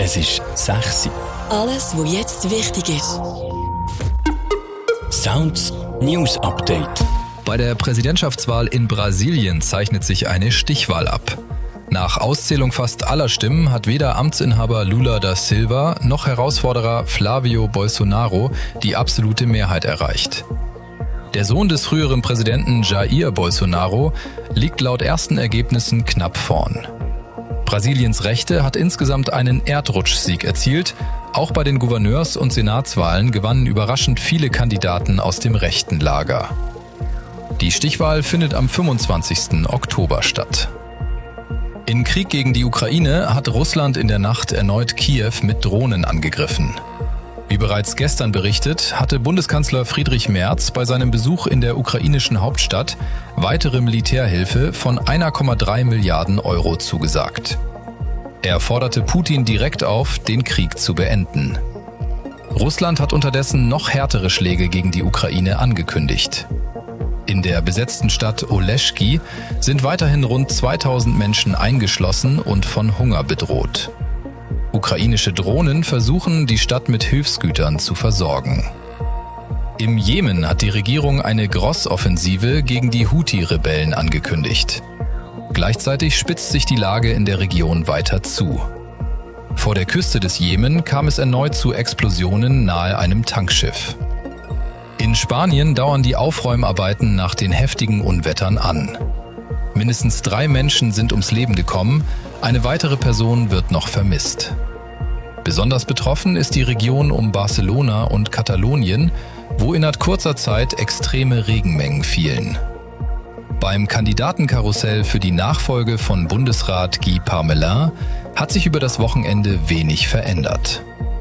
Es ist 6 Uhr. Alles, was jetzt wichtig ist. Sounds News Update. Bei der Präsidentschaftswahl in Brasilien zeichnet sich eine Stichwahl ab. Nach Auszählung fast aller Stimmen hat weder Amtsinhaber Lula da Silva noch Herausforderer Flávio Bolsonaro die absolute Mehrheit erreicht. Der Sohn des früheren Präsidenten Jair Bolsonaro liegt laut ersten Ergebnissen knapp vorn. Brasiliens Rechte hat insgesamt einen Erdrutschsieg erzielt. Auch bei den Gouverneurs- und Senatswahlen gewannen überraschend viele Kandidaten aus dem rechten Lager. Die Stichwahl findet am 25. Oktober statt. Im Krieg gegen die Ukraine hat Russland in der Nacht erneut Kiew mit Drohnen angegriffen. Wie bereits gestern berichtet, hatte Bundeskanzler Friedrich Merz bei seinem Besuch in der ukrainischen Hauptstadt weitere Militärhilfe von 1,3 Milliarden Euro zugesagt. Er forderte Putin direkt auf, den Krieg zu beenden. Russland hat unterdessen noch härtere Schläge gegen die Ukraine angekündigt. In der besetzten Stadt Oleschki sind weiterhin rund 2000 Menschen eingeschlossen und von Hunger bedroht. Ukrainische Drohnen versuchen, die Stadt mit Hilfsgütern zu versorgen. Im Jemen hat die Regierung eine Grossoffensive gegen die Houthi-Rebellen angekündigt. Gleichzeitig spitzt sich die Lage in der Region weiter zu. Vor der Küste des Jemen kam es erneut zu Explosionen nahe einem Tankschiff. In Spanien dauern die Aufräumarbeiten nach den heftigen Unwettern an. Mindestens 3 Menschen sind ums Leben gekommen, eine weitere Person wird noch vermisst. Besonders betroffen ist die Region um Barcelona und Katalonien, wo innerhalb kurzer Zeit extreme Regenmengen fielen. Beim Kandidatenkarussell für die Nachfolge von Bundesrat Guy Parmelin hat sich über das Wochenende wenig verändert.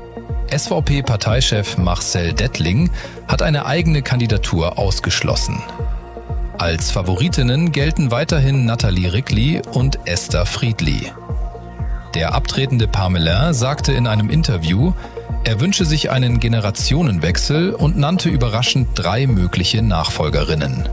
SVP-Parteichef Marcel Dettling hat eine eigene Kandidatur ausgeschlossen. Als Favoritinnen gelten weiterhin Nathalie Rickli und Esther Friedli. Der abtretende Parmelin sagte in einem Interview, er wünsche sich einen Generationenwechsel und nannte überraschend 3 mögliche Nachfolgerinnen.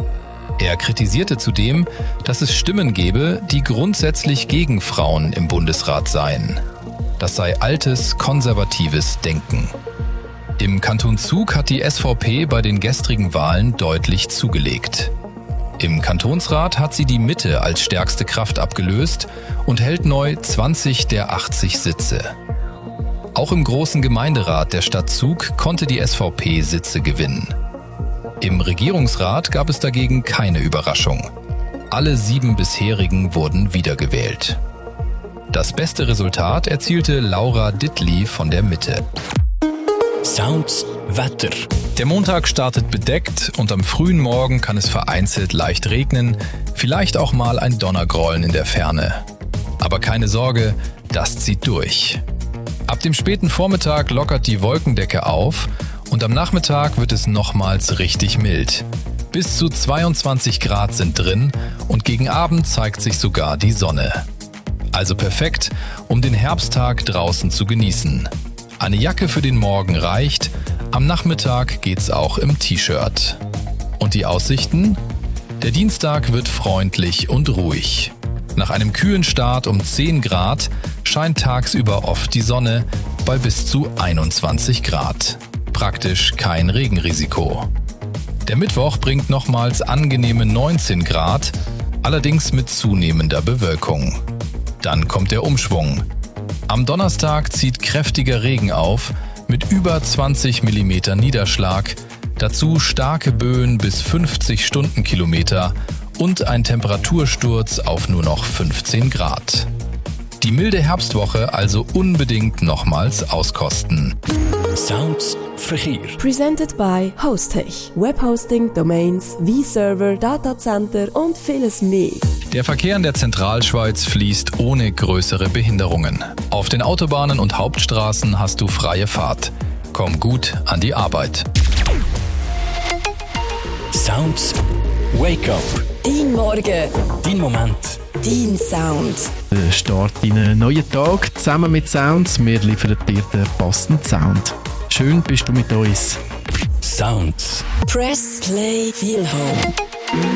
Er kritisierte zudem, dass es Stimmen gebe, die grundsätzlich gegen Frauen im Bundesrat seien. Das sei altes, konservatives Denken. Im Kanton Zug hat die SVP bei den gestrigen Wahlen deutlich zugelegt. Im Kantonsrat hat sie die Mitte als stärkste Kraft abgelöst und hält neu 20 der 80 Sitze. Auch im großen Gemeinderat der Stadt Zug konnte die SVP Sitze gewinnen. Im Regierungsrat gab es dagegen keine Überraschung. Alle 7 bisherigen wurden wiedergewählt. Das beste Resultat erzielte Laura Dittli von der Mitte. Sounds Wetter. Der Montag startet bedeckt und am frühen Morgen kann es vereinzelt leicht regnen, vielleicht auch mal ein Donnergrollen in der Ferne. Aber keine Sorge, das zieht durch. Ab dem späten Vormittag lockert die Wolkendecke auf und am Nachmittag wird es nochmals richtig mild. Bis zu 22 Grad sind drin und gegen Abend zeigt sich sogar die Sonne. Also perfekt, um den Herbsttag draußen zu genießen. Eine Jacke für den Morgen reicht, am Nachmittag geht's auch im T-Shirt. Und die Aussichten? Der Dienstag wird freundlich und ruhig. Nach einem kühlen Start um 10 Grad scheint tagsüber oft die Sonne bei bis zu 21 Grad. Praktisch kein Regenrisiko. Der Mittwoch bringt nochmals angenehme 19 Grad, allerdings mit zunehmender Bewölkung. Dann kommt der Umschwung. Am Donnerstag zieht kräftiger Regen auf, mit über 20 mm Niederschlag, dazu starke Böen bis 50 Stundenkilometer und ein Temperatursturz auf nur noch 15 Grad. Die milde Herbstwoche also unbedingt nochmals auskosten. Sounds Verkehr. Presented by Hostech. Webhosting, Domains, V-Server, Datacenter und vieles mehr. Der Verkehr in der Zentralschweiz fließt ohne größere Behinderungen. Auf den Autobahnen und Hauptstraßen hast du freie Fahrt. Komm gut an die Arbeit. Sounds Wake Up. Dein Morgen. Dein Moment. Dein Sound. Start in einen neuen Tag zusammen mit Sounds. Wir liefern dir den passenden Sound. Schön bist du mit uns. Sounds. Press, Play, Feel Home.